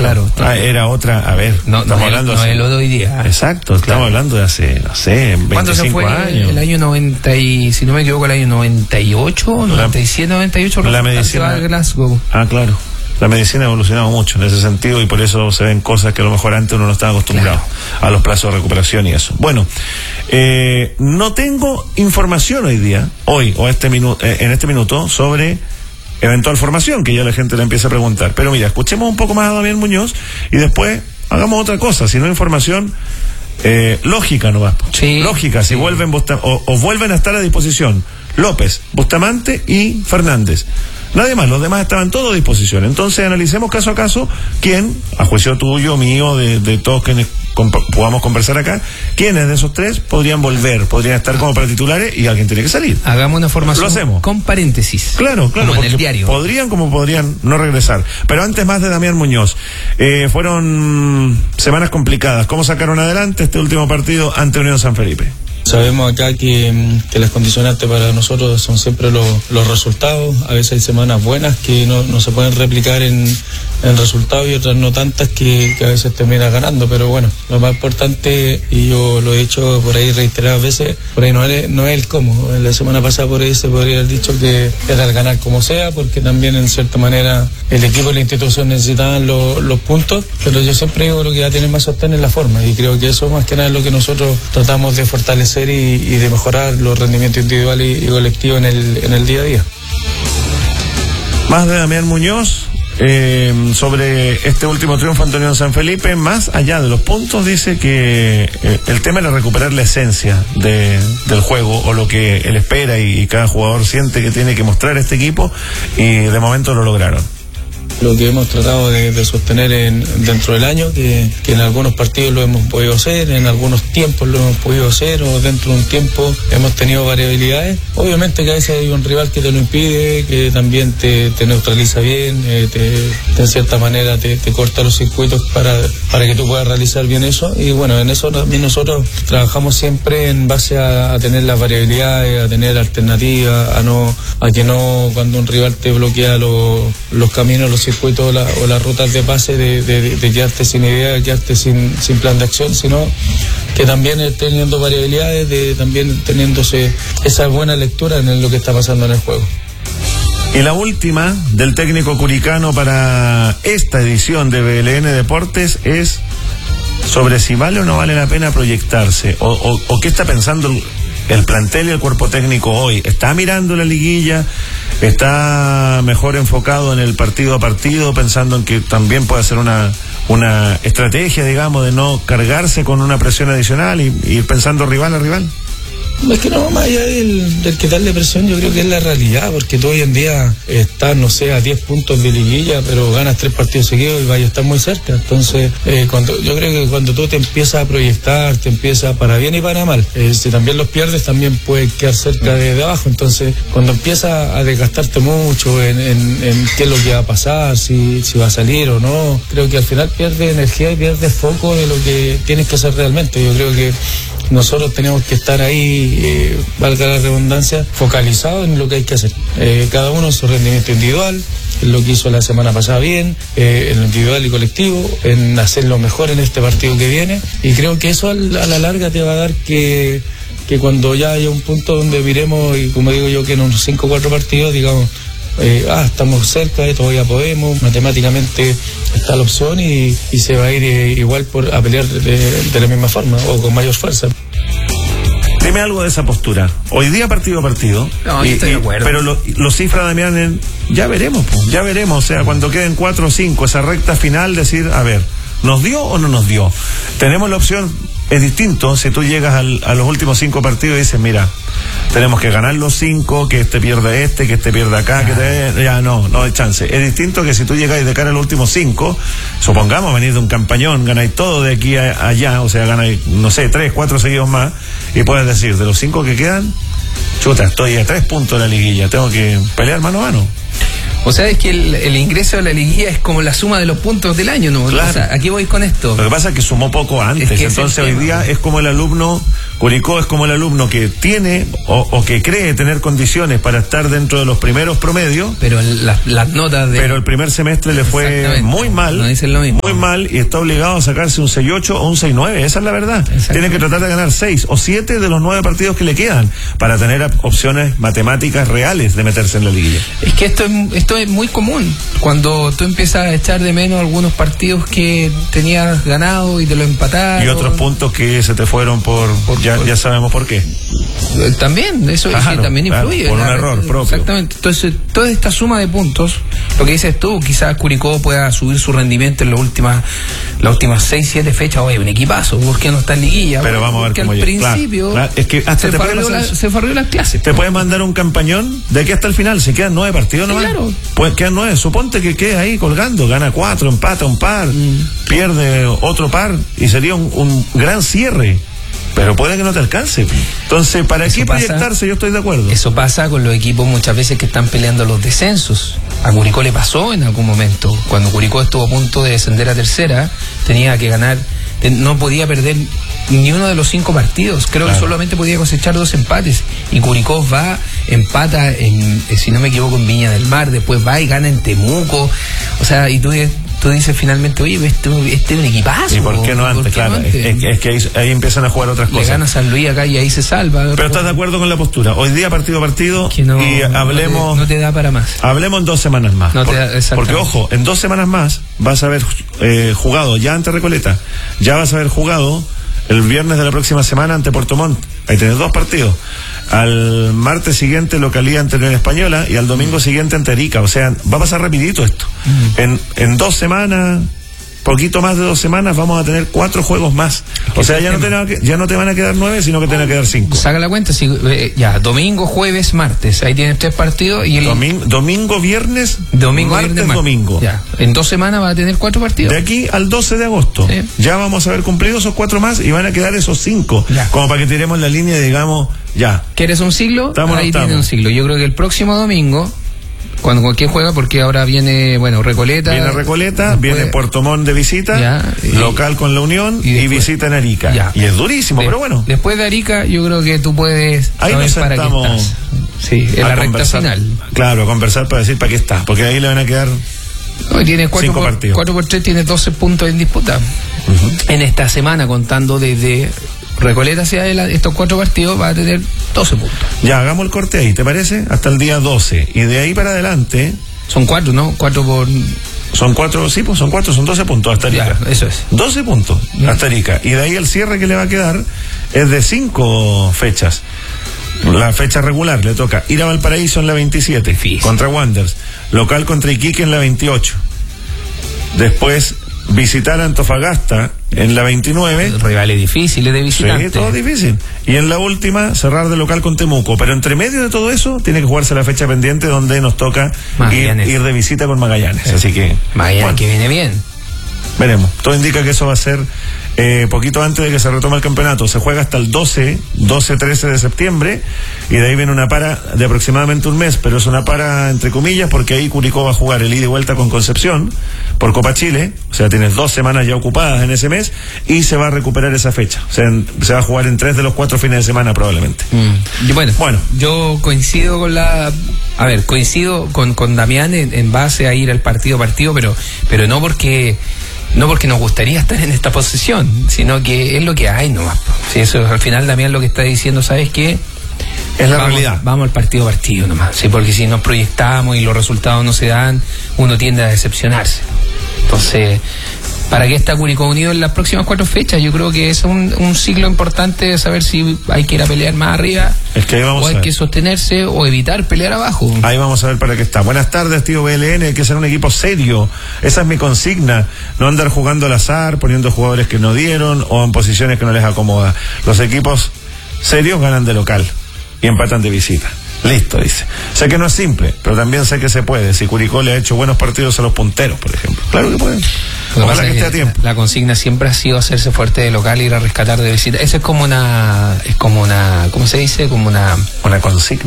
Claro. Era otra, a ver, estamos hablando de lo de hoy día. Exacto, estamos hablando de hace, no sé, 25 ¿cuándo se fue? Años. El año 90 y, si no me equivoco, el año 98, 97, 98. La medicina. Glasgow. Claro. La medicina ha evolucionado mucho en ese sentido y por eso se ven cosas que a lo mejor antes uno no estaba acostumbrado a los plazos de recuperación y eso. Bueno, no tengo información hoy o en este minuto sobre eventual formación, que ya la gente le empieza a preguntar. Pero mira, escuchemos un poco más a Damián Muñoz y después hagamos otra cosa, si no información lógica nomás. Sí, lógica, si vuelven o vuelven a estar a disposición López, Bustamante y Fernández. Nadie más, los demás estaban todos a disposición. Entonces analicemos caso a caso quién, a juicio tuyo, mío, de todos quienes podamos conversar acá, quiénes de esos tres podrían volver, podrían estar como para titulares y alguien tiene que salir. Hagamos una formación lo hacemos con paréntesis. Claro, como en el diario. Podrían no regresar. Pero antes más de Damián Muñoz. Fueron semanas complicadas. ¿Cómo sacaron adelante este último partido ante Unión San Felipe? Sabemos acá que las condicionantes para nosotros son siempre los resultados. A veces hay semanas buenas que no se pueden replicar en resultados y otras no tantas que a veces termina ganando. Pero bueno, lo más importante, y yo lo he dicho por ahí reiteradas veces, por ahí no es el cómo. La semana pasada por ahí se podría haber dicho que era el ganar como sea, porque también en cierta manera el equipo y la institución necesitaban los puntos, pero yo siempre digo lo que va a tener más sostén es la forma, y creo que eso más que nada es lo que nosotros tratamos de fortalecer y de mejorar los rendimientos individuales y colectivos en el día a día. Más de Damián Muñoz sobre este último triunfo ante Unión San Felipe. Más allá de los puntos, dice que el tema era recuperar la esencia del juego o lo que él espera y cada jugador siente que tiene que mostrar este equipo, y de momento lo lograron. Lo que hemos tratado de sostener dentro del año, que en algunos partidos lo hemos podido hacer, en algunos tiempos lo hemos podido hacer, o dentro de un tiempo hemos tenido variabilidades. Obviamente que a veces hay un rival que te lo impide, que también te neutraliza bien, de cierta manera te corta los circuitos para que tú puedas realizar bien eso. Y bueno, en eso también nosotros trabajamos siempre en base a tener las variabilidades, a tener alternativas, a que no, cuando un rival te bloquea los caminos, los circuitos o las rutas de pase, de quedarte sin idea, de quedarte sin plan de acción, sino que también teniendo variabilidades, también teniéndose esa buena lectura en lo que está pasando en el juego. Y la última del técnico curicano para esta edición de BLN Deportes es sobre si vale o no vale la pena proyectarse, o qué está pensando el plantel y el cuerpo técnico hoy. ¿Está mirando la liguilla? ¿Está mejor enfocado en el partido a partido, pensando en que también puede ser una estrategia, digamos, de no cargarse con una presión adicional y ir pensando rival a rival? Es que no, más allá del quitarle presión, yo creo que es la realidad, porque tú hoy en día estás, no sé, a 10 puntos de liguilla, pero ganas 3 partidos seguidos y vaya a estar muy cerca. Entonces, yo creo que cuando tú te empiezas a proyectar, te empiezas para bien y para mal, si también los pierdes, también puedes quedar cerca de abajo. Entonces, cuando empiezas a desgastarte mucho en qué es lo que va a pasar, si va a salir o no, creo que al final pierdes energía y pierdes foco de lo que tienes que hacer realmente. Yo creo que nosotros tenemos que estar ahí, valga la redundancia, focalizados en lo que hay que hacer. Cada uno en su rendimiento individual, en lo que hizo la semana pasada bien, en lo individual y colectivo, en hacer lo mejor en este partido que viene. Y creo que eso a la larga te va a dar que cuando ya haya un punto donde miremos, y como digo yo, que en unos 5 o 4 partidos, digamos, estamos cerca, todavía podemos, matemáticamente está la opción y se va a ir igual a pelear de la misma forma o con mayor fuerza. Dime algo de esa postura. Hoy día partido a partido. No, yo estoy de acuerdo. Pero lo cifra Damián ya veremos, ya veremos. O sea, cuando queden 4 o 5, esa recta final, decir, a ver, ¿nos dio o no nos dio? Tenemos la opción. Es distinto si tú llegas a los últimos 5 partidos y dices, mira, tenemos que ganar los 5, que este pierda que este pierda acá, ya no hay chance. Es distinto que si tú llegáis de cara a los últimos 5, supongamos venís de un campañón, ganáis todo de aquí a allá, o sea, ganáis, no sé, 3, 4 seguidos más, y puedes decir, de los 5 que quedan, chuta, estoy a 3 puntos de la liguilla, tengo que pelear mano a mano. O sea, es que el ingreso a la liguilla es como la suma de los puntos del año, ¿no? Claro. O sea, aquí voy con esto. Lo que pasa es que sumó poco antes, entonces hoy día es como el alumno, Curicó es como el alumno que tiene o que cree tener condiciones para estar dentro de los primeros promedios. Pero las notas de... Pero el primer semestre le fue muy mal, no dicen lo mismo. muy mal, y está obligado a sacarse un 6-8 o un 6-9, esa es la verdad. Tiene que tratar de ganar 6 o 7 de los 9 partidos que le quedan para tener opciones matemáticas reales de meterse en la liguilla. Es que esto es muy común. Cuando tú empiezas a echar de menos algunos partidos que tenías ganado y te lo empataron. Y otros puntos que se te fueron ya sabemos por qué. También, eso claro, también influye. Por un error propio. Exactamente. Entonces, toda esta suma de puntos, lo que dices tú, quizás Curicó pueda subir su rendimiento en las últimas 6-7 fechas. Oye, un equipazo, ¿por qué no está en liguilla? Pero vamos a ver cómo al principio claro. Es que hasta se farrió las clases. Te puedes mandar un campañón de aquí hasta el final, se quedan 9 partidos nomás. Claro. Pues quedan 9, suponte que quede ahí colgando, gana 4, empata un par, pierde otro par y sería un gran cierre. Pero puede que no te alcance. Entonces, ¿para qué proyectarse? Yo estoy de acuerdo. Eso pasa con los equipos muchas veces que están peleando los descensos. A Curicó le pasó en algún momento. Cuando Curicó estuvo a punto de descender a tercera, tenía que ganar, no podía perder ni uno de los 5 partidos. Creo que solamente podía cosechar 2 empates. Y Curicó va, empata, si no me equivoco, en Viña del Mar. Después va y gana en Temuco. O sea, y tú dices finalmente, oye, este es un equipazo. ¿Y por qué no antes? Claro, es que ahí empiezan a jugar otras cosas. Le gana San Luis acá y ahí se salva. Pero estás de acuerdo con la postura. Hoy día partido a partido y hablemos... No te da para más. Hablemos en 2 semanas más. Porque, ojo, en 2 semanas más vas a haber jugado ya ante Recoleta. Ya vas a haber jugado el viernes de la próxima semana ante Puerto Montt. Ahí tenés 2 partidos. Al martes siguiente localidad ante Unión Española y al domingo siguiente ante Arica. O sea, va a pasar rapidito esto. En 2 semanas, poquito más de 2 semanas, vamos a tener 4 juegos más. O sea, ya no te van a quedar 9, sino que te van a quedar 5. Saca la cuenta, ya, domingo, jueves, martes. Ahí tienes 3 partidos y el domingo, viernes, martes, domingo. Ya. En 2 semanas va a tener 4 partidos. De aquí al 12 de agosto. Sí. Ya vamos a haber cumplido esos 4 más y van a quedar esos 5. Ya. Como para que tiremos la línea y digamos, ya. ¿Quieres un siglo? Ahí tienes un siglo. Yo creo que el próximo domingo, cuando cualquier juega, porque ahora viene, Recoleta. Viene Recoleta, viene Puerto Montt de visita, local con la Unión y visita en Arica. Ya. Y es durísimo, pero bueno. Después de Arica, yo creo que tú puedes ahí nos sentamos en la recta final. Claro, a conversar para decir para qué está, porque ahí le van a quedar... Hoy tiene 4 por 3, tiene 12 puntos en disputa. En esta semana, contando desde Recoleta hacia estos 4 partidos, va a tener 12 puntos. Ya, hagamos el corte ahí, ¿te parece? Hasta el día 12. Y de ahí para adelante... Son 4, ¿no? 4 por... Son 4, sí, pues son 4, son 12 puntos hasta Arica. Ya, eso es. 12 puntos hasta Arica. Y de ahí el cierre que le va a quedar es de 5 fechas. La fecha regular le toca ir a Valparaíso en la 27, contra Wanderers. Local contra Iquique en la 28. Después visitar a Antofagasta en la 29. Rivales difíciles de visitante. Sí, todo difícil. Y en la última, cerrar de local con Temuco. Pero entre medio de todo eso, tiene que jugarse la fecha pendiente donde nos toca ir de visita con Magallanes. Así que... Magallanes, que viene bien. Veremos. Todo indica que eso va a ser poquito antes de que se retome el campeonato. Se juega hasta el 12-13 de septiembre y de ahí viene una para de aproximadamente un mes, pero es una para entre comillas porque ahí Curicó va a jugar el ida y vuelta con Concepción por Copa Chile, o sea, tienes 2 semanas ya ocupadas en ese mes y se va a recuperar esa fecha, o sea, se va a jugar en 3 de los 4 fines de semana probablemente. Bueno, yo coincido con Damián en base a ir al partido, pero no porque nos gustaría estar en esta posición, sino que es lo que hay nomás. Sí, eso al final también lo que está diciendo, ¿sabes qué? Es la realidad. Vamos al partido nomás, sí, porque si nos proyectamos y los resultados no se dan, uno tiende a decepcionarse. Entonces, ¿para qué está Curicó Unido en las próximas 4 fechas? Yo creo que es un ciclo importante de saber si hay que ir a pelear más arriba, o hay que sostenerse o evitar pelear abajo. Ahí vamos a ver para qué está. Buenas tardes, tío BLN, hay que ser un equipo serio. Esa es mi consigna. No andar jugando al azar, poniendo jugadores que no dieron o en posiciones que no les acomoda. Los equipos serios ganan de local y empatan de visita. Listo, dice. Sé que no es simple, pero también sé que se puede. Si Curicó le ha hecho buenos partidos a los punteros, por ejemplo. Claro que pueden. Ojalá que esté a tiempo. La consigna siempre ha sido hacerse fuerte de local y ir a rescatar de visita. Eso es como una, ¿cómo se dice? Como una consigna.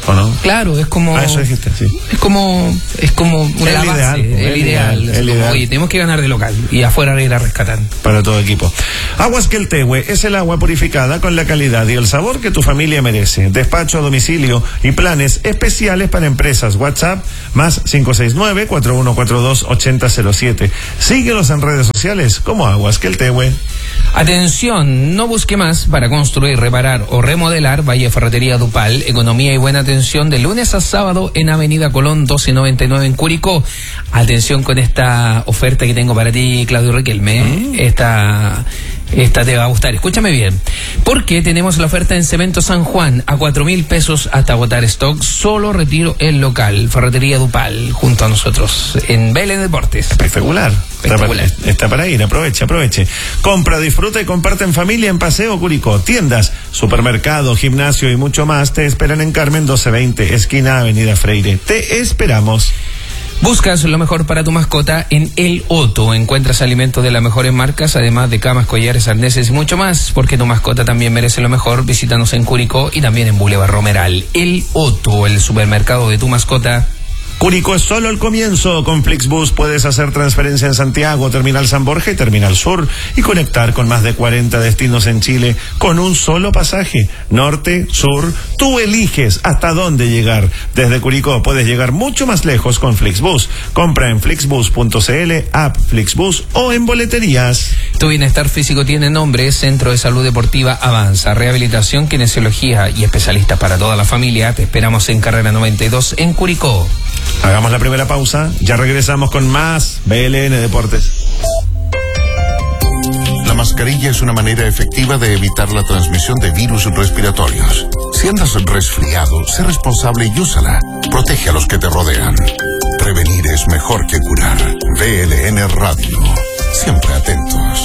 ¿o no? Claro, es como... Eso dijiste, sí. Es como una base, el ideal. Oye, tenemos que ganar de local y afuera ir a rescatar. Para todo equipo. Aguas Queltehue es el agua purificada con la calidad y el sabor que tu familia merece. Despacho a domicilio y planes especiales para empresas. WhatsApp más 569-4142-8007. Síguelos en redes sociales como Aguas Queltehue. Atención, no busque más para construir, reparar o remodelar. Valle Ferretería Dupal, economía y buena atención de lunes a sábado en Avenida Colón 1299 en Curicó. Atención con esta oferta que tengo para ti, Claudio Riquelme. Esta te va a gustar. Escúchame bien, porque tenemos la oferta en Cemento San Juan a 4.000 pesos hasta agotar stock. Solo retiro el local. Ferretería Dupal, junto a nosotros en Belén Deportes. Espectacular. Está para ir, aproveche. Compra, disfruta y comparte en familia en Paseo Curicó. Tiendas, supermercado, gimnasio y mucho más te esperan en Carmen 1220, esquina Avenida Freire. Te esperamos. Buscas lo mejor para tu mascota en El Otto. Encuentras alimentos de las mejores marcas, además de camas, collares, arneses y mucho más, porque tu mascota también merece lo mejor. Visítanos en Curicó y también en Boulevard Romeral. El Otto, el supermercado de tu mascota. Curicó es solo el comienzo. Con Flixbus puedes hacer transferencia en Santiago, Terminal San Borja y Terminal Sur y conectar con más de 40 destinos en Chile con un solo pasaje. Norte, sur, tú eliges hasta dónde llegar. Desde Curicó puedes llegar mucho más lejos con Flixbus. Compra en flixbus.cl, app Flixbus o en boleterías. Tu bienestar físico tiene nombre. Centro de Salud Deportiva Avanza. Rehabilitación, kinesiología y especialistas para toda la familia. Te esperamos en Carrera 92 en Curicó. Hagamos la primera pausa, ya regresamos con más BLN Deportes. La mascarilla es una manera efectiva de evitar la transmisión de virus respiratorios. Si andas resfriado, sé responsable y úsala. Protege a los que te rodean. Prevenir es mejor que curar. BLN Radio. Siempre atentos.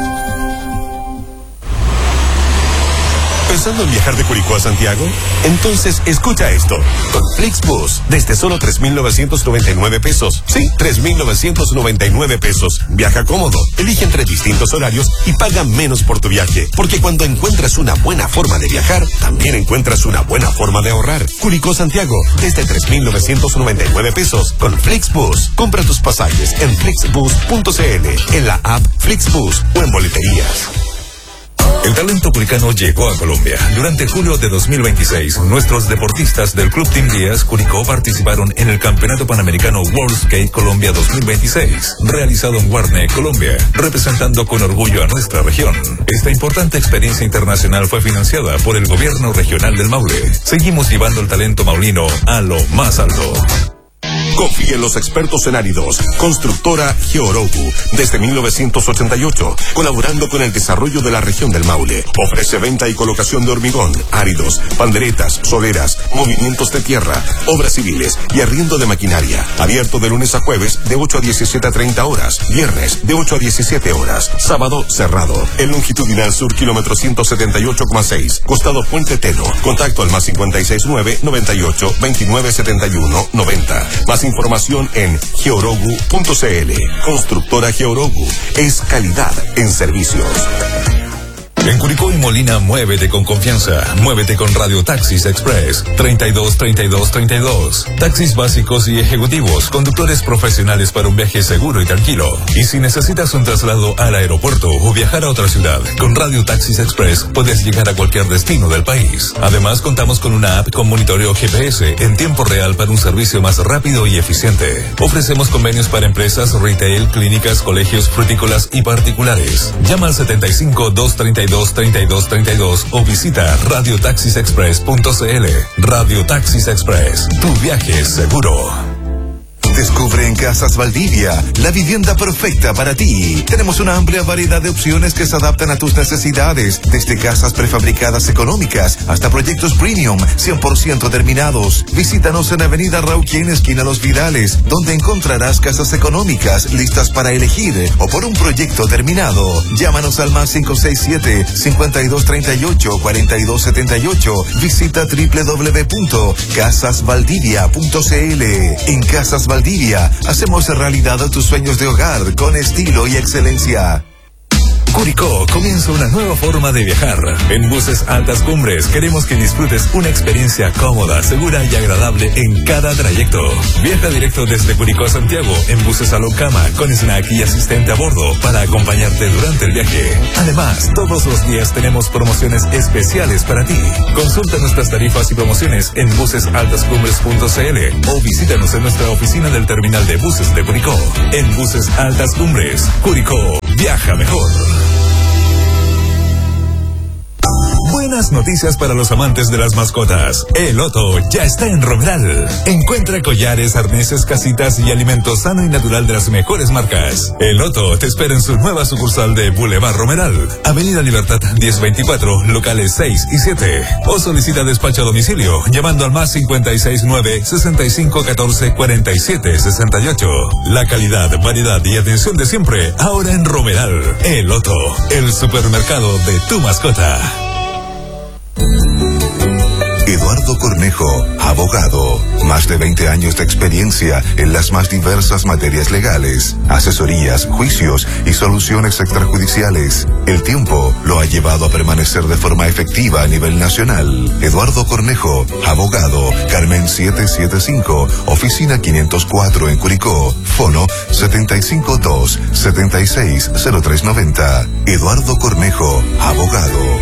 ¿Pensando en viajar de Curicó a Santiago? Entonces escucha esto. Con Flixbus, desde solo 3.999 pesos. Sí, 3.999 pesos. Viaja cómodo, elige entre distintos horarios y paga menos por tu viaje. Porque cuando encuentras una buena forma de viajar, también encuentras una buena forma de ahorrar. Curicó Santiago, desde 3.999 pesos. Con Flixbus, compra tus pasajes en flixbus.cl, en la app Flixbus o en boleterías. El talento curicano llegó a Colombia. Durante julio de 2026, nuestros deportistas del Club Team Díaz Curicó participaron en el Campeonato Panamericano World Skate Colombia 2026, realizado en Guarne, Colombia, representando con orgullo a nuestra región. Esta importante experiencia internacional fue financiada por el Gobierno Regional del Maule. Seguimos llevando el talento maulino a lo más alto. Confía en los expertos en áridos. Constructora Georogu, desde 1988, colaborando con el desarrollo de la región del Maule. Ofrece venta y colocación de hormigón, áridos, panderetas, soleras, movimientos de tierra, obras civiles y arriendo de maquinaria. Abierto de lunes a jueves de 8 a 17:30 horas, viernes de 8 a 17 horas, sábado cerrado. El longitudinal sur, kilómetro 178,6, costado Puente Teno. Contacto al más 569-98 29 71 90. Más información en georogu.cl. Constructora Georogu es calidad en servicios. En Curicó y Molina, muévete con confianza. Muévete con Radio Taxis Express 323232. Taxis básicos y ejecutivos, conductores profesionales para un viaje seguro y tranquilo. Y si necesitas un traslado al aeropuerto o viajar a otra ciudad, con Radio Taxis Express puedes llegar a cualquier destino del país. Además, contamos con una app con monitoreo GPS en tiempo real para un servicio más rápido y eficiente. Ofrecemos convenios para empresas, retail, clínicas, colegios, frutícolas y particulares. Llama al 75-232-3232 o visita radiotaxisexpress.cl. Radio Taxis Express, tu viaje es seguro. Descubre en Casas Valdivia la vivienda perfecta para ti. Tenemos una amplia variedad de opciones que se adaptan a tus necesidades, desde casas prefabricadas económicas hasta proyectos premium 100% terminados. Visítanos en Avenida Rauquén, esquina Los Vidales, donde encontrarás casas económicas listas para elegir o por un proyecto terminado. Llámanos al más 567-5238-4278. Visita www.casasvaldivia.cl. En Casas Valdivia hacemos realidad tus sueños de hogar con estilo y excelencia. Curicó comienza una nueva forma de viajar. En Buses Altas Cumbres queremos que disfrutes una experiencia cómoda, segura y agradable en cada trayecto. Viaja directo desde Curicó a Santiago en buses Aloncama con snack y asistente a bordo para acompañarte durante el viaje. Además, todos los días tenemos promociones especiales para ti. Consulta nuestras tarifas y promociones en busesaltascumbres.cl o visítanos en nuestra oficina del terminal de buses de Curicó. En Buses Altas Cumbres, Curicó, viaja mejor. Buenas noticias para los amantes de las mascotas. El Otto ya está en Romeral. Encuentra collares, arneses, casitas y alimentos sano y natural de las mejores marcas. El Otto te espera en su nueva sucursal de Boulevard Romeral, Avenida Libertad 1024, locales 6 y 7. O solicita despacho a domicilio llamando al más 569-6514-4768. La calidad, variedad y atención de siempre, ahora en Romeral. El Otto, el supermercado de tu mascota. Eduardo Cornejo, abogado. Más de 20 años de experiencia en las más diversas materias legales, asesorías, juicios y soluciones extrajudiciales. El tiempo lo ha llevado a permanecer de forma efectiva a nivel nacional. Eduardo Cornejo, abogado. Carmen 775, oficina 504 en Curicó. Fono 752-760390. Eduardo Cornejo, abogado.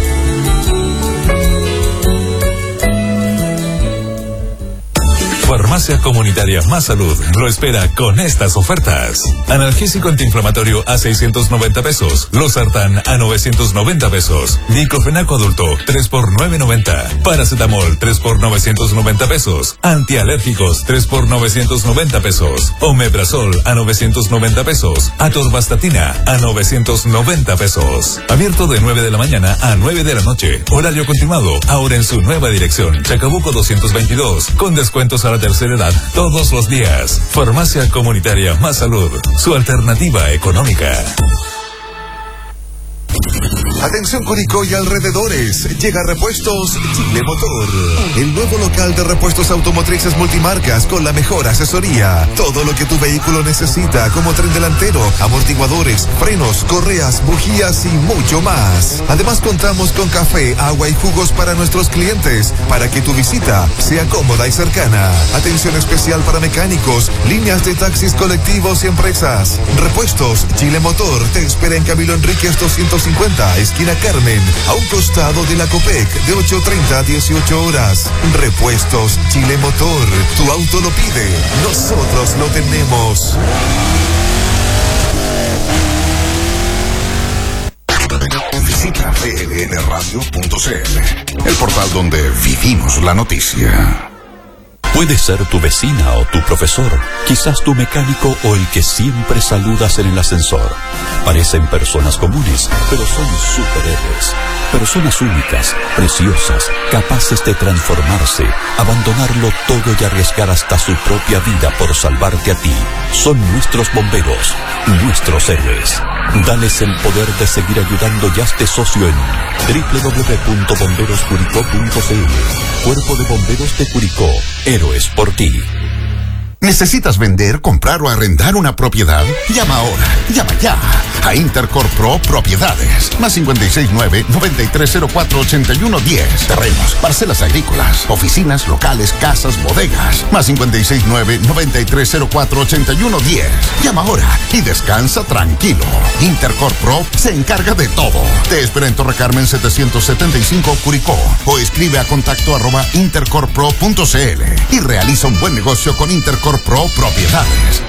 Farmacia Comunitaria Más Salud lo espera con estas ofertas. Analgésico antiinflamatorio a 690 pesos. Losartán a 990 pesos. Diclofenaco adulto 3 por 990. Paracetamol 3 por 990 pesos. Antialérgicos 3 por 990 pesos. Omeprazol a 990 pesos. Atorvastatina a 990 pesos. Abierto de 9 de la mañana a 9 de la noche. Horario continuado. Ahora en su nueva dirección. Chacabuco 222. Con descuentos a la tercera edad todos los días. Farmacia Comunitaria Más Salud, su alternativa económica. Atención Curicó y alrededores, llega Repuestos Chile Motor, el nuevo local de repuestos automotrices multimarcas con la mejor asesoría. Todo lo que tu vehículo necesita, como tren delantero, amortiguadores, frenos, correas, bujías y mucho más. Además contamos con café, agua y jugos para nuestros clientes, para que tu visita sea cómoda y cercana. Atención especial para mecánicos, líneas de taxis colectivos y empresas. Repuestos Chile Motor te espera en Camilo Enríquez 250, esquina Carmen, a un costado de la Copec, de 8:30 a 18 horas. Repuestos Chile Motor, tu auto lo pide, nosotros lo tenemos. Visita blnradio.cl, el portal donde vivimos la noticia. Puede ser tu vecina o tu profesor, quizás tu mecánico o el que siempre saludas en el ascensor. Parecen personas comunes, pero son superhéroes. Personas únicas, preciosas, capaces de transformarse, abandonarlo todo y arriesgar hasta su propia vida por salvarte a ti. Son nuestros bomberos, nuestros héroes. Dales el poder de seguir ayudando y hazte socio en www.bomberoscuricó.cl. Cuerpo de Bomberos de Curicó, héroes por ti. ¿Necesitas vender, comprar o arrendar una propiedad? Llama ahora, llama ya a Intercorp Pro Propiedades. Más 569-9304-8110. Terrenos, parcelas agrícolas, oficinas, locales, casas, bodegas. Más 569-9304-8110. Llama ahora y descansa tranquilo. Intercorp Pro se encarga de todo. Te espera en Torre Carmen 775 Curicó o escribe a contacto@intercorppro.cl y realiza un buen negocio con Intercorp Pro Propiedades.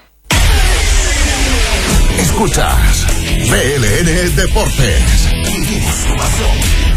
Escuchas BLN Deportes. Vivimos tu pasión.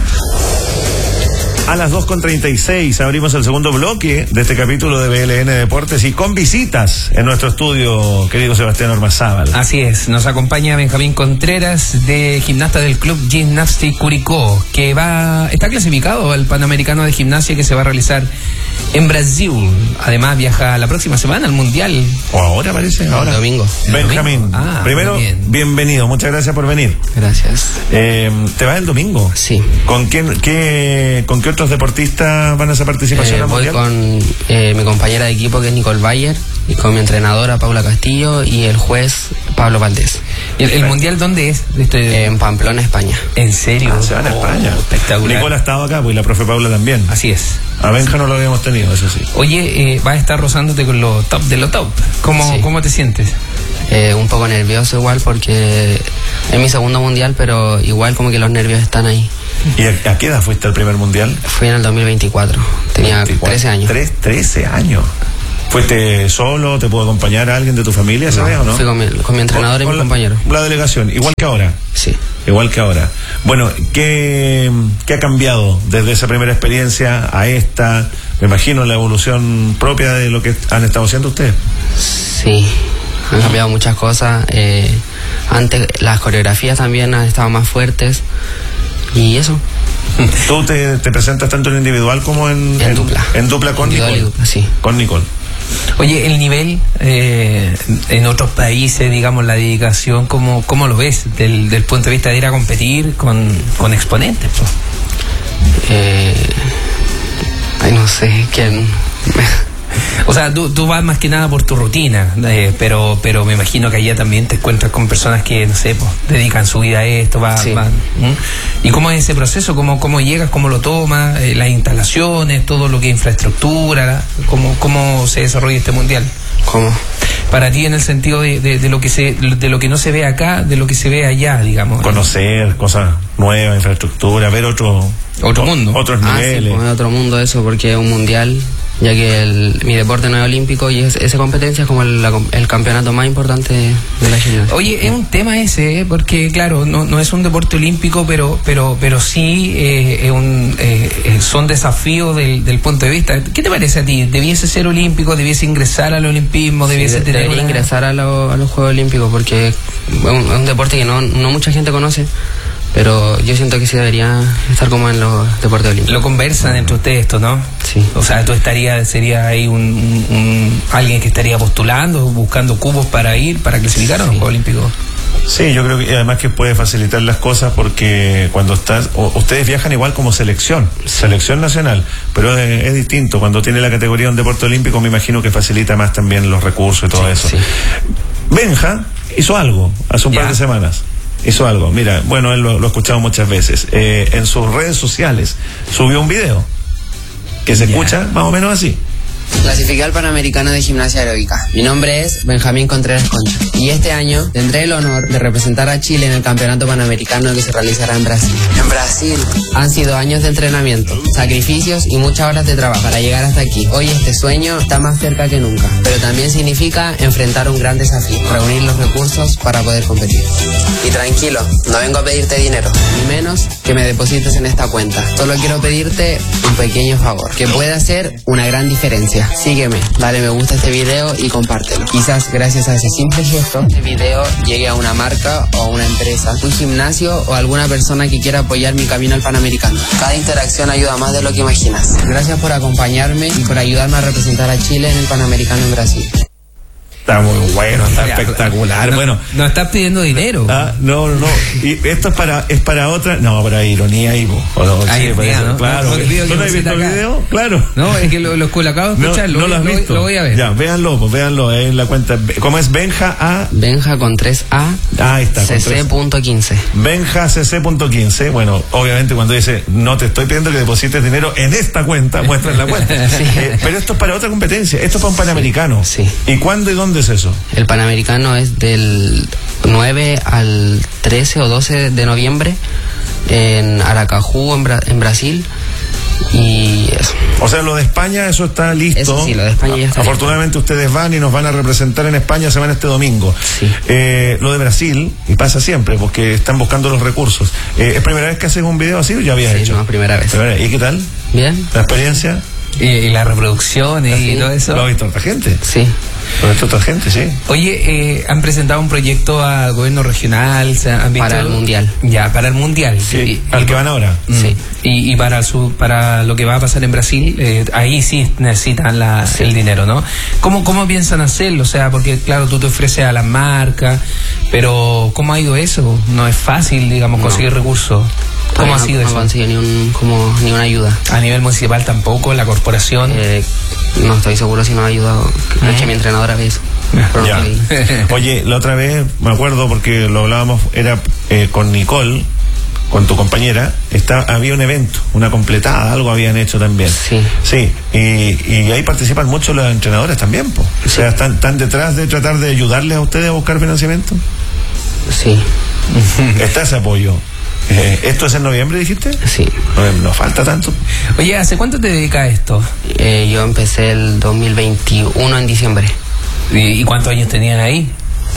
A las 2:36 abrimos el segundo bloque de este capítulo de BLN Deportes y con visitas en nuestro estudio, querido Sebastián Ormazábal. Así es, nos acompaña Benjamín Contreras, de gimnasta del Club Gimnastic Curicó, que está clasificado al Panamericano de Gimnasia que se va a realizar en Brasil. Además viaja la próxima semana al Mundial. O ahora parece, ahora. El domingo. Benjamín, primero, bienvenido, muchas gracias por venir. Gracias. ¿Te vas el domingo? Sí. ¿Con qué otros deportistas van a esa participación al Voy Mundial? con mi compañera de equipo, que es Nicole Bayer, y con mi entrenadora Paula Castillo y el juez Pablo Valdés. ¿El Mundial dónde es? En Pamplona, España. ¿En serio? Se van a España. Espectacular. Nicole ha estado acá, pues, y la profe Paula también. Así es. A Benja no lo habíamos tenido, eso sí. Oye, vas a estar rozándote con lo top de lo top. ¿Cómo te sientes? Un poco nervioso igual, porque es mi segundo mundial, pero igual como que los nervios están ahí. ¿Y a qué edad fuiste al primer mundial? Fui en el 2024, tenía 13 años. 13 años. ¿Fuiste solo? ¿Te pudo acompañar a alguien de tu familia esa vez o no? Fui con mi entrenador y mi compañero. La delegación, igual que ahora. Sí. Igual que ahora. Bueno, ¿qué ha cambiado desde esa primera experiencia a esta? Me imagino la evolución propia de lo que han estado haciendo ustedes. Sí, han cambiado muchas cosas. Antes las coreografías también han estado más fuertes. Y eso. ¿Tú te presentas tanto en individual como en dupla? En dupla con individual Nicole. Y dupla, sí. Con Nicole. Oye, el nivel en otros países, digamos, la dedicación, ¿cómo lo ves del punto de vista de ir a competir con exponentes? No sé, quién. O sea, tú vas más que nada por tu rutina, pero me imagino que allá también te encuentras con personas que, no sé, pues, dedican su vida a esto. Sí. ¿Y cómo es ese proceso? ¿Cómo llegas? ¿Cómo lo tomas? Las instalaciones, todo lo que es infraestructura, ¿cómo se desarrolla este mundial? ¿Cómo? Para ti, en el sentido de lo que no se ve acá, de lo que se ve allá, digamos. Conocer cosas nuevas, infraestructura, ver otro mundo. Otros niveles. Sí, pues, otro mundo eso, porque es un mundial, ya que mi deporte no es olímpico y esa competencia es como el campeonato más importante de la gimnasia. Oye, es un tema ese, porque claro, no es un deporte olímpico, pero sí son desafíos del punto de vista. ¿Qué te parece a ti? ¿Debiese ser olímpico? ¿Debiese ingresar al olimpismo? Debería ingresar a los Juegos Olímpicos, porque es un deporte que no mucha gente conoce. Pero yo siento que sí debería estar como en los deportes olímpicos. Lo conversan entre ustedes esto, ¿no? Sí. O sea, sería ahí alguien que estaría postulando, buscando cupos para clasificar a los Juegos Olímpicos. Sí, yo creo que además que puede facilitar las cosas, porque cuando ustedes viajan igual como selección nacional, pero es distinto. Cuando tiene la categoría de un deporte olímpico, me imagino que facilita más también los recursos y todo eso. Sí. Benja hizo algo hace un par de semanas. Hizo algo, mira, bueno, él lo he escuchado muchas veces. En sus redes sociales subió un video que se escucha más o menos así. Clasifiqué al Panamericano de Gimnasia Aeróbica. Mi nombre es Benjamín Contreras Concha y este año tendré el honor de representar a Chile en el Campeonato Panamericano que se realizará en Brasil. En Brasil han sido años de entrenamiento, sacrificios y muchas horas de trabajo para llegar hasta aquí. Hoy este sueño está más cerca que nunca, pero también significa enfrentar un gran desafío, reunir los recursos para poder competir. Y tranquilo, no vengo a pedirte dinero, ni menos que me deposites en esta cuenta. Solo quiero pedirte un pequeño favor, que puede hacer una gran diferencia. Sígueme, dale me gusta a este video y compártelo. Quizás gracias a ese simple gesto, este video llegue a una marca o a una empresa, un gimnasio o alguna persona que quiera apoyar mi camino al Panamericano. Cada interacción ayuda más de lo que imaginas. Gracias por acompañarme y por ayudarme a representar a Chile en el Panamericano en Brasil. Está muy bueno, está espectacular. Bueno, no estás pidiendo dinero. No. Y esto es para otra. No, para ironía y claro. ¿No has visto el video? Claro. No, es que lo acabo de escuchar. No lo has visto. Lo voy a ver. Ya, véanlo en la cuenta. ¿Cómo es? Benja con 3A. Ahí está. cc.15. Benja cc.15. Bueno, obviamente cuando dice no te estoy pidiendo que deposites dinero en esta cuenta, muestras la cuenta. Sí. Pero esto es para otra competencia. Esto es para un Panamericano. Sí. ¿Y cuándo y dónde es eso? El Panamericano es del 9 al 13 o 12 de noviembre en Aracaju, en Brasil. Y eso. O sea, lo de España, eso está listo. Eso sí, lo de España ya está. Afortunadamente listo. Ustedes van y nos van a representar en España, se van este domingo. Sí. Lo de Brasil, y pasa siempre, porque están buscando los recursos. ¿Es primera vez que haces un video así o ya habías hecho? No, primera vez. ¿Y qué tal? Bien. ¿La experiencia? Y las reproducciones y todo eso. ¿Lo ha visto otra gente? Sí. ¿Lo ha visto otra gente? Sí. Oye, han presentado un proyecto al gobierno regional, ¿han visto? Para el mundial. Ya, para el mundial. Sí. ¿Al que van ahora? Sí. Y para lo que va a pasar en Brasil, ahí sí necesitan el dinero, ¿no? ¿Cómo piensan hacerlo? O sea, porque claro, tú te ofreces a las marcas, pero ¿cómo ha ido eso? No es fácil, digamos, conseguir recursos. ¿Cómo ha sido eso? No consigue ni una ayuda. A nivel municipal tampoco, la corporación. No estoy seguro si nos ha ayudado. Es que mi entrenadora ve eso. Ya. Oye, la otra vez me acuerdo porque lo hablábamos, era con Nicole, con tu compañera, había un evento, una completada, algo habían hecho también. Sí. Y ahí participan mucho los entrenadores también, po. O sea, están detrás de tratar de ayudarles a ustedes a buscar financiamiento. Sí. Está ese apoyo. ¿Esto es en noviembre, dijiste? Sí. No falta tanto. Oye, ¿hace cuánto te dedicas a esto? Yo empecé el 2021 en diciembre. ¿Y cuántos años tenían ahí?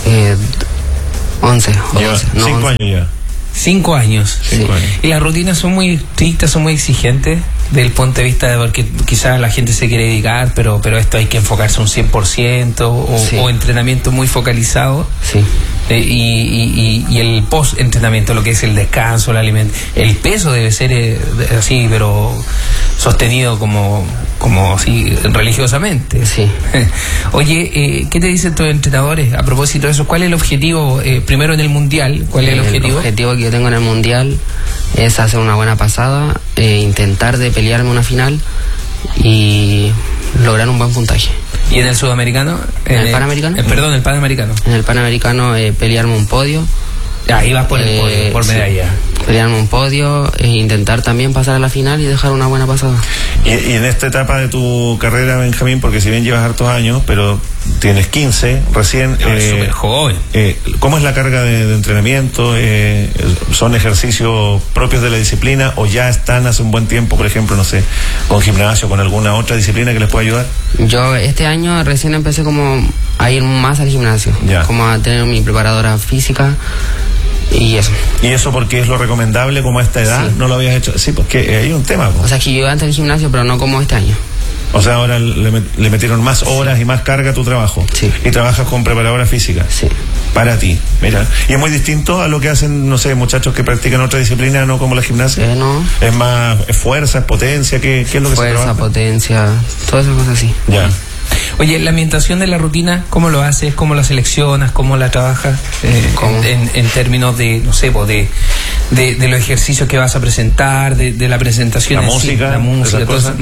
11. 5 años ya. 5 años. 5 años. Y las rutinas son muy estrictas, son muy exigentes del punto de vista de porque quizás la gente se quiere dedicar, pero esto hay que enfocarse un 100% o entrenamiento muy focalizado. Sí. Y el post-entrenamiento, lo que es el descanso, el peso debe ser así, pero sostenido como así religiosamente. Sí. Oye, ¿qué te dicen tus entrenadores a propósito de eso? ¿Cuál es el objetivo primero en el mundial? ¿Cuál es el objetivo? El objetivo que yo tengo en el mundial es hacer una buena pasada, intentar de pelearme una final y lograr un buen puntaje. ¿Y en el sudamericano? ¿En el panamericano? Perdón, el panamericano. En el panamericano pelearme un podio. Ahí vas por el podio, por medalla. Sí. Pelearme un podio, intentar también pasar a la final y dejar una buena pasada. Y en esta etapa de tu carrera, Benjamín, porque si bien llevas hartos años, pero tienes 15 recién. Es súper joven. ¿Cómo es la carga de entrenamiento? ¿Son ejercicios propios de la disciplina o ya están hace un buen tiempo, por ejemplo, no sé, con gimnasio, con alguna otra disciplina que les pueda ayudar? Yo este año recién empecé como a ir más al gimnasio, como a tener mi preparadora física. Y eso. ¿Y eso porque es lo recomendable como a esta edad? Sí. ¿No lo habías hecho? Sí, porque hay un tema. O sea, que yo antes del gimnasio, pero no como este año. O sea, ahora le metieron más horas y más carga a tu trabajo. Sí. Y trabajas con preparadora física. Sí. Para ti, mira. Y es muy distinto a lo que hacen, no sé, muchachos que practican otra disciplina, no como la gimnasia. No. Es más fuerza, es potencia, ¿qué es lo que se trabaja? Fuerza, potencia, todas esas cosas así. Ya. Oye, la ambientación de la rutina, ¿cómo lo haces? ¿Cómo la seleccionas? ¿Cómo la trabajas? En términos de, no sé, de los ejercicios que vas a presentar, de la presentación la en música, sí, la música, todo eso.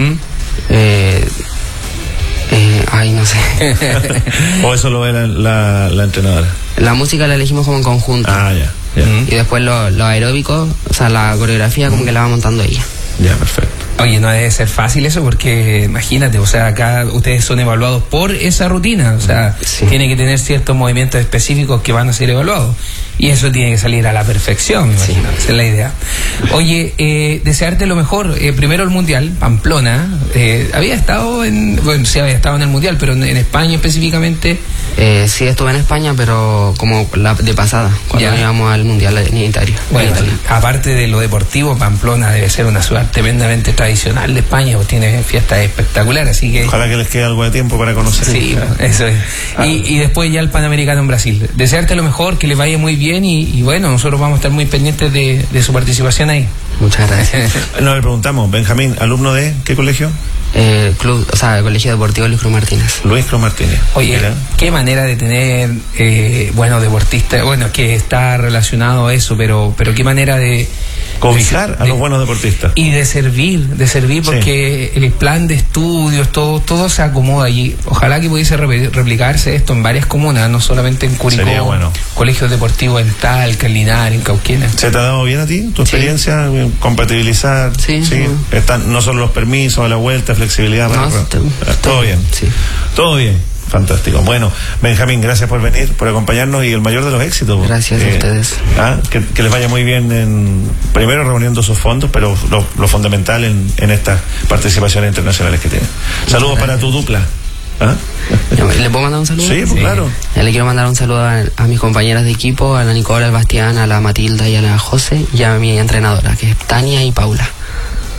No sé. ¿O eso lo ve la entrenadora? La música la elegimos como en conjunto. Ya. Y después lo aeróbico, o sea, la coreografía como que la va montando ella. Ya, perfecto. Oye, no debe ser fácil eso porque imagínate, o sea, acá ustedes son evaluados por esa rutina, o sea, tiene que tener ciertos movimientos específicos que van a ser evaluados y eso tiene que salir a la perfección, me imagino, esa es la idea. Oye, desearte lo mejor, primero el Mundial, Pamplona, había estado en el Mundial, pero en España específicamente. Sí, estuve en España, pero como de pasada, cuando íbamos al Mundial unitario. Bueno, aparte de lo deportivo, Pamplona debe ser una ciudad tremendamente tradicional de España, pues tiene fiestas espectaculares, así que... Ojalá que les quede algo de tiempo para conocer. Sí, eso es. Y después ya el Panamericano en Brasil. Desearte lo mejor, que les vaya muy bien y bueno, nosotros vamos a estar muy pendientes de su participación ahí. Muchas gracias. Nos le preguntamos, Benjamín, ¿alumno de qué colegio? Club, o sea, el Colegio Deportivo Luis Cruz Martínez. Luis Cruz Martínez. Oye, qué manera de tener, deportistas, que está relacionado a eso, pero qué manera de cobijar a los buenos deportistas. Y de servir porque el plan de estudios, todo se acomoda allí. Ojalá que pudiese replicarse esto en varias comunas, no solamente en Curicó. Sería bueno. Colegios deportivos en Talca, en Linares, en Cauquenes. ¿Se te ha dado bien a ti tu experiencia? Compatibilizar. Sí. Están no solo los permisos a la vuelta, flexibilidad. Todo bien. Sí. Todo bien. Fantástico. Bueno, Benjamín, gracias por venir, por acompañarnos y el mayor de los éxitos. Gracias a ustedes. Que les vaya muy bien primero reuniendo sus fondos, pero lo fundamental en estas participaciones internacionales que tienen. Saludos para tu dupla. ¿Le puedo mandar un saludo? Sí, pues claro. Le quiero mandar un saludo a mis compañeras de equipo, a la Nicola, al Bastián, a la Matilda y a la José y a mi entrenadora, que es Tania y Paula.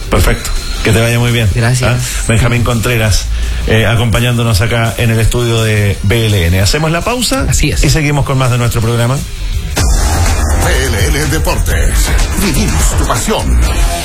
Perfecto. Que te vaya muy bien. Gracias. Benjamín Contreras, acompañándonos acá en el estudio de BLN. Hacemos la pausa. Así es. Y seguimos con más de nuestro programa. BLN Deportes. Vivimos tu pasión.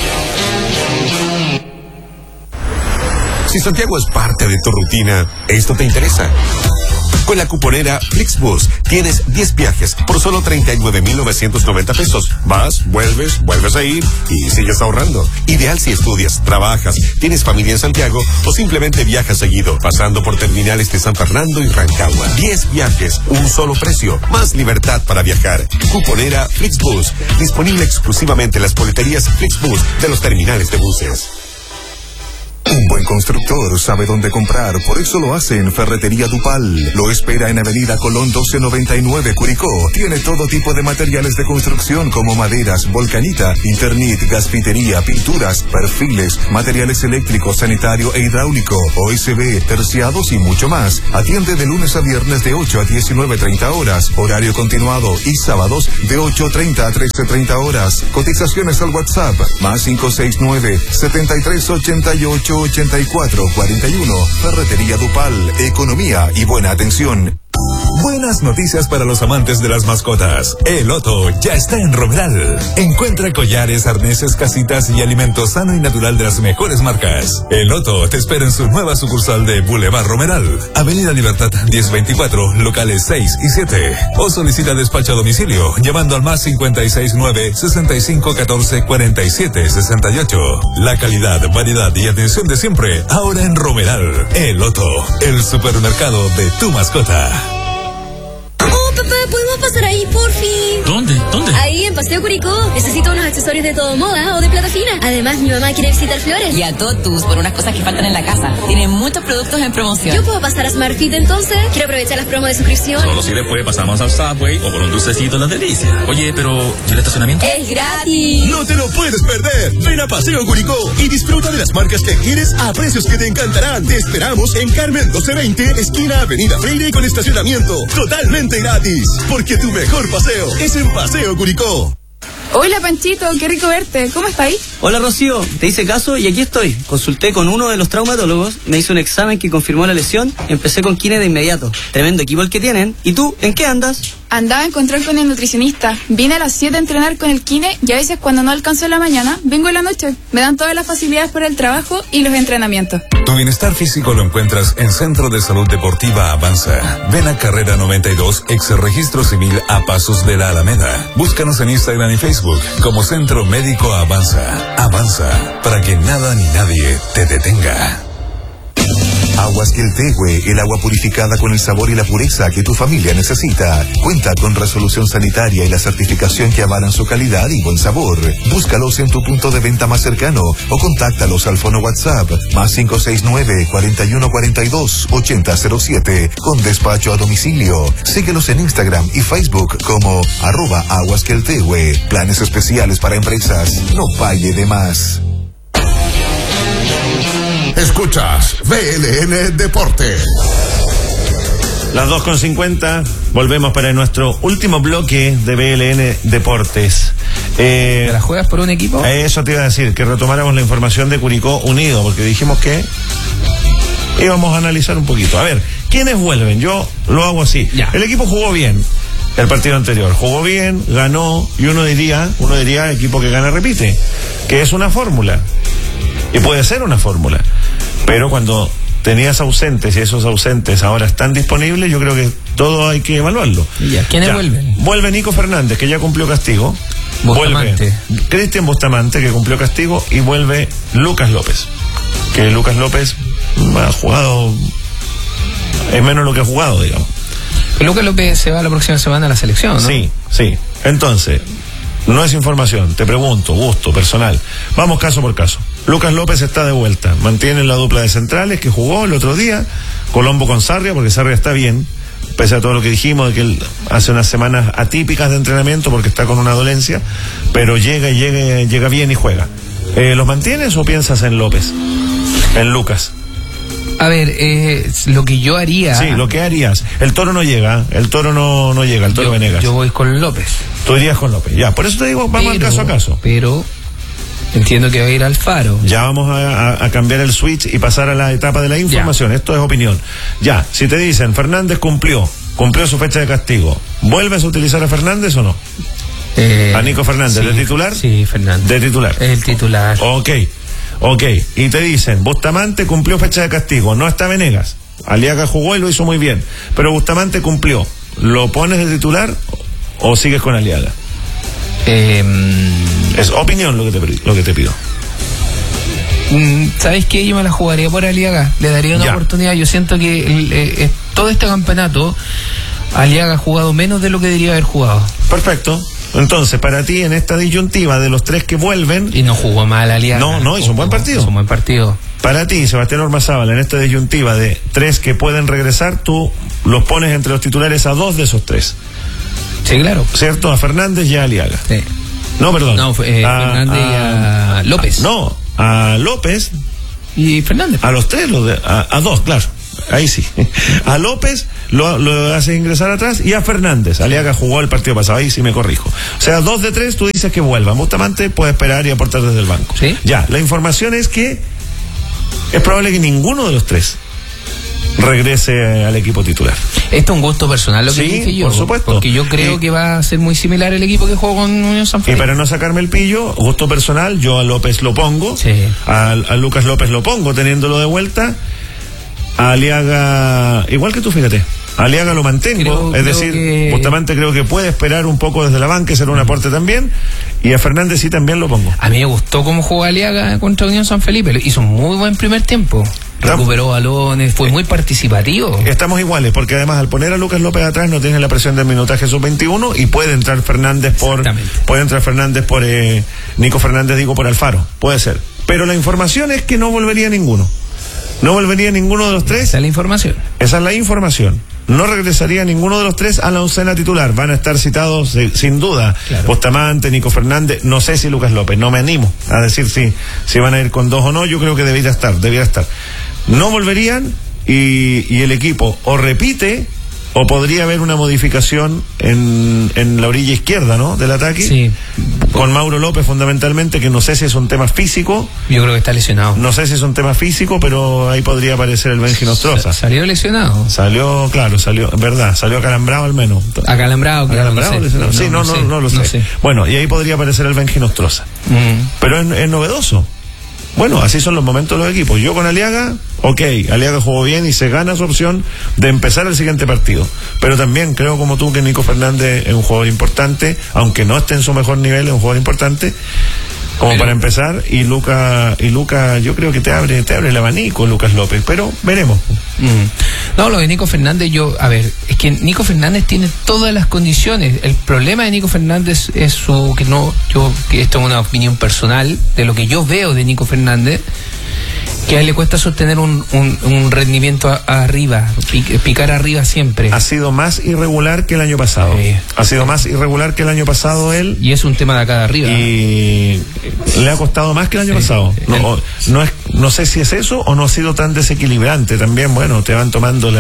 Si Santiago es parte de tu rutina, esto te interesa. Con la cuponera Flixbus tienes 10 viajes por solo 39,990 pesos. Vas, vuelves a ir y sigues ahorrando. Ideal si estudias, trabajas, tienes familia en Santiago o simplemente viajas seguido, pasando por terminales de San Fernando y Rancagua. 10 viajes, un solo precio, más libertad para viajar. Cuponera Flixbus, disponible exclusivamente en las boleterías Flixbus de los terminales de buses. Un buen constructor sabe dónde comprar, por eso lo hace en Ferretería Dupal. Lo espera en Avenida Colón 1299, Curicó. Tiene todo tipo de materiales de construcción como maderas, volcanita, Internet, gasfitería, pinturas, perfiles, materiales eléctricos, sanitario e hidráulico, OSB, terciados y mucho más. Atiende de lunes a viernes de 8 a 19:30 horas, horario continuado, y sábados de 8:30 a 13:30 horas. Cotizaciones al WhatsApp, más 569-7388-8441. Ferretería Dupal, economía y buena atención. Buenas noticias para los amantes de las mascotas. El Otto ya está en Romeral. Encuentra collares, arneses, casitas y alimento sano y natural de las mejores marcas. El Otto te espera en su nueva sucursal de Boulevard Romeral, Avenida Libertad 1024, locales 6 y 7. O solicita despacho a domicilio llamando al más 569-6514-4768. La calidad, variedad y atención de siempre, ahora en Romeral. El Otto, el supermercado de tu mascota. Papá, ¿podemos pasar ahí, por fin? ¿Dónde? Ahí, en Paseo Curicó. Necesito unos accesorios de todo moda o de plata fina. Además, mi mamá quiere visitar Flores. Y a Totus por unas cosas que faltan en la casa. Tienen muchos productos en promoción. ¿Yo puedo pasar a SmartFit entonces? Quiero aprovechar las promos de suscripción. Solo si después pasamos al Subway o por un dulcecito en las delicias. Oye, pero ¿y el estacionamiento? ¡Es gratis! ¡No te lo puedes perder! Ven a Paseo Curicó y disfruta de las marcas que quieres a precios que te encantarán. Te esperamos en Carmen 1220, esquina Avenida Freire, con estacionamiento totalmente gratis. Porque tu mejor paseo es en Paseo Curicó. Hola Panchito, qué rico verte. ¿Cómo estáis? Hola Rocío, te hice caso y aquí estoy. Consulté con uno de los traumatólogos, me hizo un examen que confirmó la lesión, empecé con kine de inmediato. Tremendo equipo el que tienen. ¿Y tú, en qué andas? Andaba en control con el nutricionista. Vine a las 7 a entrenar con el kine y a veces cuando no alcanzo en la mañana, vengo en la noche. Me dan todas las facilidades para el trabajo y los entrenamientos. Tu bienestar físico lo encuentras en Centro de Salud Deportiva Avanza. Ven a Carrera 92, ex Registro Civil a pasos de la Alameda. Búscanos en Instagram y Facebook como Centro Médico Avanza. Avanza, para que nada ni nadie te detenga. Aguas Queltehue, el agua purificada con el sabor y la pureza que tu familia necesita. Cuenta con resolución sanitaria y la certificación que avalan su calidad y buen sabor. Búscalos en tu punto de venta más cercano o contáctalos al fono WhatsApp más 569-4142-8007 con despacho a domicilio. Síguelos en Instagram y Facebook como @aguasqueltehue. Planes especiales para empresas. No pague de más. Escuchas BLN Deportes. Las 2:50, volvemos para nuestro último bloque de BLN Deportes. ¿Te la juegas por un equipo? Eso te iba a decir, que retomáramos la información de Curicó Unido, porque dijimos que íbamos a analizar un poquito. A ver, ¿quiénes vuelven? Yo lo hago así. Ya. El equipo jugó bien el partido anterior, jugó bien, ganó, y uno diría, equipo que gana repite, que es una fórmula. Y puede ser una fórmula. Pero cuando tenías ausentes y esos ausentes ahora están disponibles, yo creo que todo hay que evaluarlo. Ya, ¿quiénes vuelven? Vuelve Nico Fernández, que ya cumplió castigo. Bustamante. Vuelve Cristian Bustamante, que cumplió castigo. Y vuelve Lucas López. Que Lucas López ha jugado, es menos lo que ha jugado, digamos. Pero Lucas López se va la próxima semana a la selección, ¿no? Sí. Entonces, no es información, te pregunto, gusto, personal. Vamos caso por caso. Lucas López está de vuelta, mantiene la dupla de centrales que jugó el otro día, Colombo con Sarria, porque Sarria está bien, pese a todo lo que dijimos de que él hace unas semanas atípicas de entrenamiento porque está con una dolencia, pero llega bien y juega. ¿Los mantienes o piensas en López? En Lucas. A ver, lo que yo haría... Sí, lo que harías. El Toro no llega, el Toro Venegas. Yo voy con López. Tú irías con López, ya. Por eso te digo, vamos al caso a caso. Pero Entiendo que va a ir Alfaro. Ya vamos a cambiar el switch y pasar a la etapa de la información. Esto es opinión. Ya, si te dicen Fernández cumplió su fecha de castigo, ¿vuelves a utilizar a Fernández o no? A Nico Fernández, ¿de titular? Sí, Fernández. ¿De titular? El titular. Ok. Y te dicen, Bustamante cumplió fecha de castigo, no está Venegas. Aliaga jugó y lo hizo muy bien, pero Bustamante cumplió. ¿Lo pones de titular o sigues con Aliaga? Es opinión lo que te pido. ¿Sabes qué? Yo me la jugaría por Aliaga. Le daría una oportunidad. Yo siento que todo este campeonato Aliaga ha jugado menos de lo que debería haber jugado. Perfecto. Entonces, para ti, en esta disyuntiva de los tres que vuelven... Y no jugó mal Aliaga. No, hizo un buen partido. Para ti, Sebastián Ormazábal, en esta disyuntiva de tres que pueden regresar, tú los pones entre los titulares a dos de esos tres. Sí, claro. ¿Cierto? A Fernández y a Aliaga. Sí. No, perdón. No, Fernández y a López. A López y Fernández. A los tres, a dos, claro. Ahí sí. A López lo haces ingresar atrás y a Fernández. Aliaga jugó el partido pasado, ahí sí me corrijo. O sea, 2 de 3 tú dices que vuelva. Bustamante puede esperar y aportar desde el banco. ¿Sí? Ya, la información es que es probable que ninguno de los tres regrese al equipo titular. Esto es un gusto personal lo que dije yo. Por supuesto. Porque yo creo que va a ser muy similar el equipo que jugó con Unión San Felipe. Y para no sacarme el pillo, gusto personal, yo a López lo pongo. Sí. A Lucas López lo pongo teniéndolo de vuelta. A Aliaga, igual que tú, fíjate. A Aliaga lo mantengo, es decir, Bustamante creo que puede esperar un poco desde la banca y ser un aporte también. Y a Fernández sí también lo pongo. A mí me gustó cómo jugó Aliaga contra Unión San Felipe. Hizo un muy buen primer tiempo. Recuperó balones, fue muy participativo. Estamos iguales, porque además al poner a Lucas López atrás no tiene la presión del minutaje sub-21 y puede entrar Fernández por Nico Fernández, digo, por Alfaro. Puede ser. Pero la información es que no volvería ninguno. No volvería ninguno de los tres. Esa es la información. Esa es la información. No regresaría ninguno de los tres a la oncena titular. Van a estar citados sin duda. Claro. Bustamante, Nico Fernández, no sé si Lucas López. No me animo a decir si van a ir con dos o no. Yo creo que debiera estar. No volverían y el equipo o repite o podría haber una modificación en la orilla izquierda, ¿no? Del ataque. Sí. Con Mauro López fundamentalmente, que no sé si es un tema físico. Yo creo que está lesionado. No sé si es un tema físico, pero ahí podría aparecer el Benji Nostroza. Salió lesionado. Salió acalambrado al menos. Acalambrado, lesionado. Sí, no lo sé. No sé. Bueno, y ahí podría aparecer el Benji Nostroza. Pero es novedoso. Bueno, así son los momentos de los equipos. Yo con Aliaga, Aliaga jugó bien y se gana su opción de empezar el siguiente partido. Pero también creo como tú que Nico Fernández es un jugador importante, aunque no esté en su mejor nivel, es un jugador importante como para empezar, y Luca yo creo que te abre el abanico Lucas López, pero veremos. No, lo de Nico Fernández, es que Nico Fernández tiene todas las condiciones. El problema de Nico Fernández es que esto es una opinión personal de lo que yo veo de Nico Fernández, que a él le cuesta sostener un rendimiento arriba, picar arriba siempre. Ha sido más irregular que el año pasado. Ha sido más irregular que el año pasado él. Y es un tema de acá de arriba. Y le ha costado más que el año pasado. No sé si es eso o no ha sido tan desequilibrante. También, bueno, te van tomando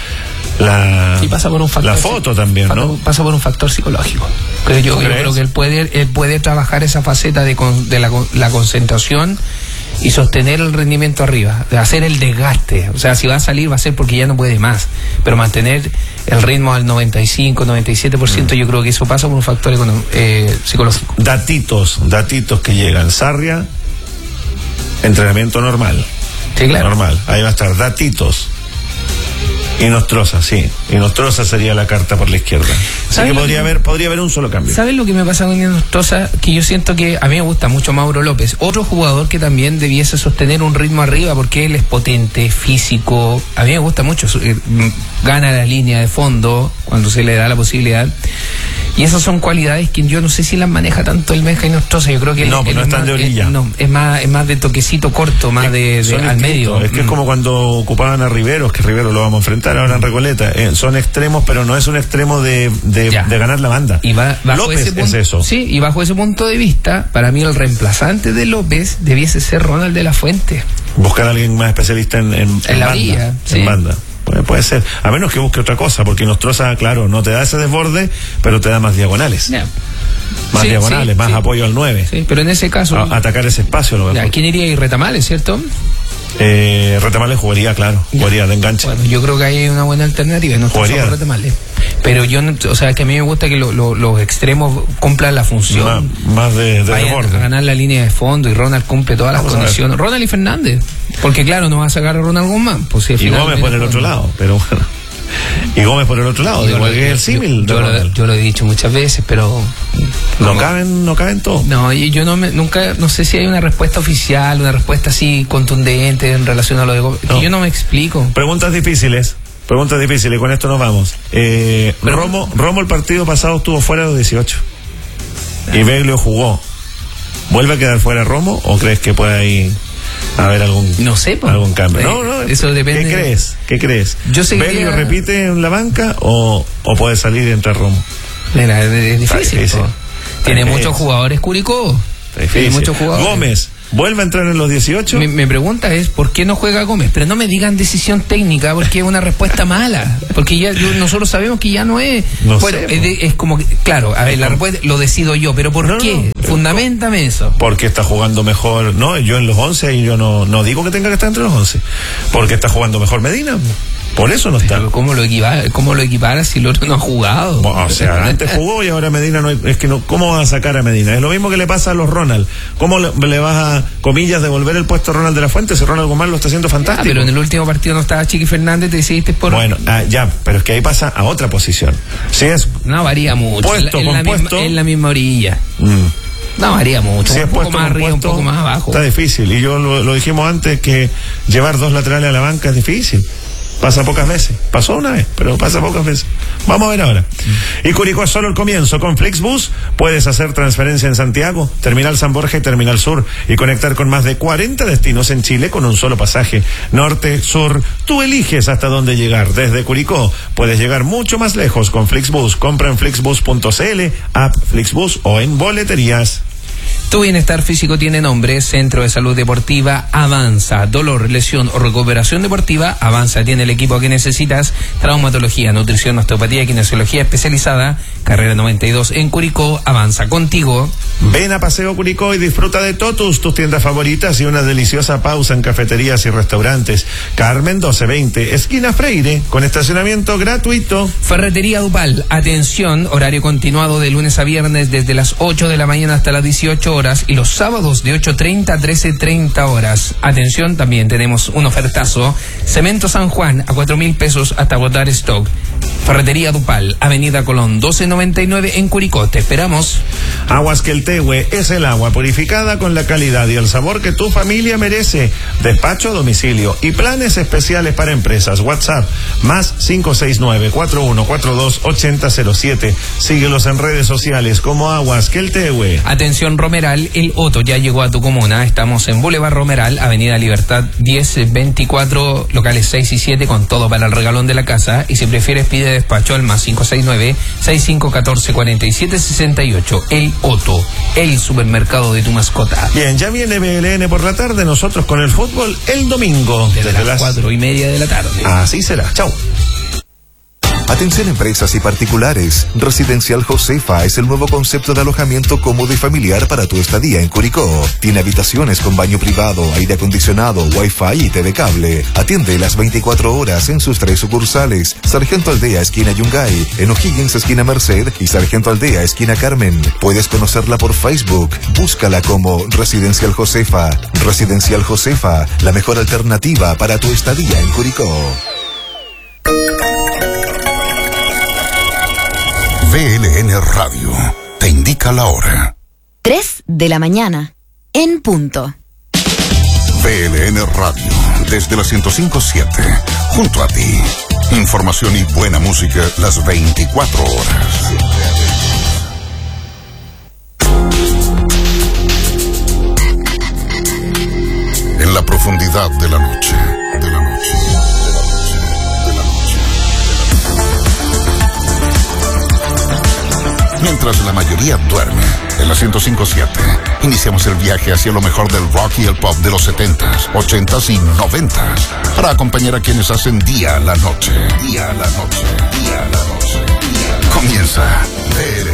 y pasa por un factor, la foto también, ¿no? Pasa por un factor psicológico. Pero yo creo que él puede trabajar esa faceta de la concentración y sostener el rendimiento arriba, de hacer el desgaste. O sea, si va a salir va a ser porque ya no puede más, pero mantener el ritmo al 95, 97%, yo creo que eso pasa por un factor psicológico. Datitos que llegan. Sarria, entrenamiento normal. Sí, claro. Normal, ahí va a estar. Datitos. Y Nostroza, sí. Y Nostroza sería la carta por la izquierda. Así que podría haber un solo cambio. ¿Sabes lo que me pasa con Nostroza? Que yo siento que a mí me gusta mucho Mauro López. Otro jugador que también debiese sostener un ritmo arriba porque él es potente, físico. A mí me gusta mucho. Gana la línea de fondo cuando se le da la posibilidad. Y esas son cualidades que yo no sé si las maneja tanto el Benja y Nostroza. Yo creo que no es tan de orilla. Es más de toquecito corto, más de al medio. Es que es como cuando ocupaban a Riveros, que Riveros lo vamos a enfrentar ahora en Recoleta. Son extremos, pero no es un extremo de ganar la banda. Y bajo López ese punto, es eso. Sí, y bajo ese punto de vista, para mí el reemplazante de López debiese ser Ronald de la Fuente. Buscar a alguien más especialista en la banda, orilla, en banda. Puede ser, a menos que busque otra cosa, porque Nostroza, claro, no te da ese desborde, pero te da más diagonales. Más diagonales, más apoyo al 9. Sí, pero en ese caso... atacar ese espacio. Lo mejor. ¿Quién iría? Y Retamales, ¿cierto? Retamales jugaría, claro. Jugaría de enganche. Bueno, yo creo que ahí hay una buena alternativa. No jugaría. Retamales. Pero yo, o sea, que a mí me gusta que los extremos cumplan la función. Más de desborde. A ganar la línea de fondo y Ronald cumple todas las condiciones. Ronald y Fernández. Porque claro, no va a sacar a Ronald Guzmán. Pues, si y Gómez por el otro lado, pero bueno. Y Gómez por el otro lado, igual que el símil. Yo lo he dicho muchas veces, pero no caben todos. No, y yo nunca sé si hay una respuesta oficial, una respuesta así contundente en relación a lo de Gómez. No. Yo no me explico. Preguntas difíciles, con esto nos vamos. Romo el partido pasado estuvo fuera de los 18 y Beglio jugó. ¿Vuelve a quedar fuera Romo o crees que puede ahí haber algún cambio? No, eso depende. ¿Qué crees? Yo seguiría... ¿Beglio repite en la banca o puede salir y entrar Romo? Mira, es difícil. Tiene muchos jugadores Curicó. Tiene muchos jugadores. Gómez, ¿vuelve a entrar en los 18? Mi pregunta es, ¿por qué no juega Gómez? Pero no me digan decisión técnica, porque es una respuesta mala. Porque ya nosotros sabemos que ya no es... es como, claro, a ver, la respuesta lo decido yo, pero ¿por qué? Fundamentame eso. Porque está jugando mejor, no, yo en los 11 y yo no digo que tenga que estar entre los 11. Porque está jugando mejor Medina. Por eso no está. Pero ¿cómo lo equipara si el otro no ha jugado? O sea, antes jugó y ahora Medina no. Es que no. ¿Cómo vas a sacar a Medina? Es lo mismo que le pasa a los Ronald. ¿Cómo le vas a, comillas, devolver el puesto a Ronald de la Fuente si Ronald Guzmán lo está haciendo fantástico? Pero en el último partido no estaba Chiqui Fernández, te decidiste por... Bueno, ya, pero es que ahí pasa a otra posición. Si es... No varía mucho. Puesto con puesto... En la misma orilla. No varía mucho. Si un poco más arriba, un poco más abajo. Está difícil. Y yo lo dijimos antes, que llevar dos laterales a la banca es difícil. Pasa pocas veces. Pasó una vez, pero pasa pocas veces. Vamos a ver ahora. Y Curicó es solo el comienzo. Con Flixbus puedes hacer transferencia en Santiago, Terminal San Borja y Terminal Sur, y conectar con más de 40 destinos en Chile con un solo pasaje. Norte, sur, tú eliges hasta dónde llegar. Desde Curicó puedes llegar mucho más lejos con Flixbus. Compra en flixbus.cl, app Flixbus o en boleterías. Tu bienestar físico tiene nombre. Centro de Salud Deportiva Avanza. Dolor, lesión o recuperación deportiva, Avanza tiene el equipo que necesitas. Traumatología, nutrición, osteopatía y kinesiología especializada. Carrera 92 en Curicó. Avanza contigo. Ven a Paseo Curicó y disfruta de Totus, tus tiendas favoritas, y una deliciosa pausa en cafeterías y restaurantes. Carmen 1220, esquina Freire, con estacionamiento gratuito. Ferretería Dupal. Atención, horario continuado de lunes a viernes desde las 8 de la mañana hasta las 18 horas y los sábados de 8:30 a 13:30 horas. Atención, también tenemos un ofertazo. Cemento San Juan a 4.000 pesos hasta agotar stock. Ferretería Dupal, Avenida Colón 1299 en Curicó. Te esperamos. Aguas Queltehue es el agua purificada con la calidad y el sabor que tu familia merece. Despacho a domicilio y planes especiales para empresas. WhatsApp más 569-4142-8007. Síguelos en redes sociales como Aguas Queltehue. Atención Romeral, el Otto ya llegó a tu comuna. Estamos en Boulevard Romeral, Avenida Libertad 1024, locales 6 y 7, con todo para el regalón de la casa. Y si prefieres, pide despacho al más 569-6514-4768. El Otto, el supermercado de tu mascota. Bien, ya viene BLN por la tarde, nosotros con el fútbol el domingo. Desde las 4:30 de la tarde. Así será. Chau. Atención empresas y particulares. Residencial Josefa es el nuevo concepto de alojamiento cómodo y familiar para tu estadía en Curicó. Tiene habitaciones con baño privado, aire acondicionado, wifi y TV cable. Atiende las 24 horas en sus 3 sucursales: Sargento Aldea, esquina Yungay, en O'Higgins, esquina Merced, y Sargento Aldea, esquina Carmen. Puedes conocerla por Facebook. Búscala como Residencial Josefa. Residencial Josefa, la mejor alternativa para tu estadía en Curicó. VLN Radio te indica la hora. 3 de la mañana, en punto. VLN Radio, desde la 105.7, junto a ti. Información y buena música las 24 horas. En la profundidad de la noche, mientras la mayoría duerme, en la 105.7, iniciamos el viaje hacia lo mejor del rock y el pop de los 70s, 80s y 90s, para acompañar a quienes hacen día a la noche. Comienza